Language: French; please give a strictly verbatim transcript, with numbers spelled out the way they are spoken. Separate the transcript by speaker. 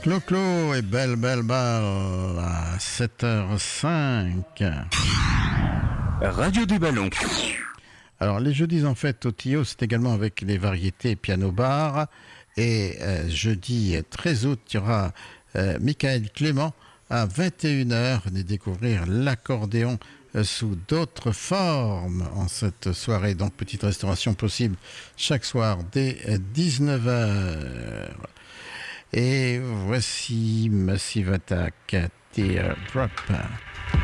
Speaker 1: Clo-Clo et Belle Belle Balle à sept heures cinq.
Speaker 2: Radio du Ballon.
Speaker 1: Alors, les jeudis en fête au Tio, c'est également avec les variétés piano-bar. Et euh, jeudi treize août, il y aura euh, Michael Clément à vingt et une heures. Venez découvrir l'accordéon euh, sous d'autres formes en cette soirée. Donc, petite restauration possible chaque soir dès dix-neuf heures. Et voici Massive Attack, Teardrop.